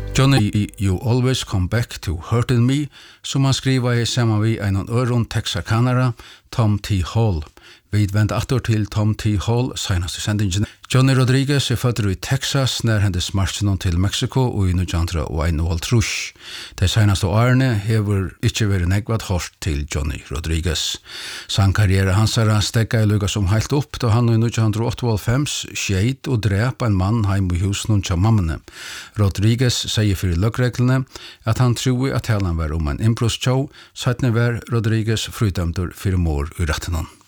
Johnny, you always come back to hurting me, som han skriver i sammen vi en øron texarkanara, Tom T. Hall. Vi vent atter til Tom T. Hall, senast i sendingen. Johnny Rodriguez født i Texas, nær hendes marsjen til Mexico og i 1931. De senaste årene hever ikke vært negvat hårdt til Johnny Rodriguez. Sangkarriere hansara stegga i lukka som heilt opp, da han i 1998 skjeit og drep en mann heim i husen til mammene. Rodriguez sier for løkreglene at han tror at talen var om en improsshow, sattne var Rodriguez frydømter for mor i rettenen.